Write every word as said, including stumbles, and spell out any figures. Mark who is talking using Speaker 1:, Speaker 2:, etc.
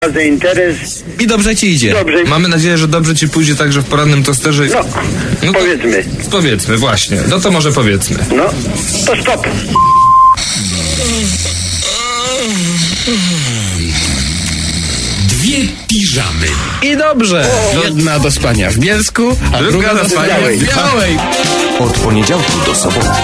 Speaker 1: Za interes.
Speaker 2: I dobrze ci idzie.
Speaker 1: Dobrze.
Speaker 3: Mamy nadzieję, że dobrze ci pójdzie także w porannym tosterze.
Speaker 1: No,
Speaker 3: no to,
Speaker 1: powiedzmy.
Speaker 3: Powiedzmy, właśnie. No to może powiedzmy.
Speaker 1: No, to stop.
Speaker 4: Dwie piżamy.
Speaker 2: I dobrze. Jedna do spania w Bielsku, a druga,
Speaker 3: Druga
Speaker 2: do
Speaker 3: do
Speaker 2: spania
Speaker 1: Białej.
Speaker 2: w Białej.
Speaker 4: Od poniedziałku do soboty.